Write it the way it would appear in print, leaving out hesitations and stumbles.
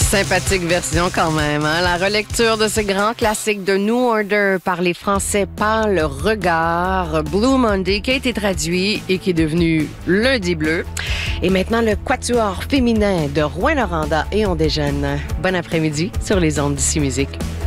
Sympathique version quand même. Hein? La relecture de ce grand classique de New Order par les Français par le regard, Blue Monday, qui a été traduit et qui est devenu Lundi bleu. Et maintenant, le quatuor féminin de Rouyn-Noranda et On déjeune. Bon après-midi sur les ondes d'Ici Musique.